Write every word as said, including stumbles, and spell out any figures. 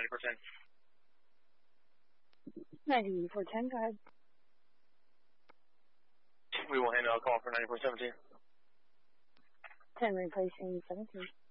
ninety-four ten. ninety-four ten, go ahead. We will handle a call for ninety-four seventeen. ten replacing seventeen.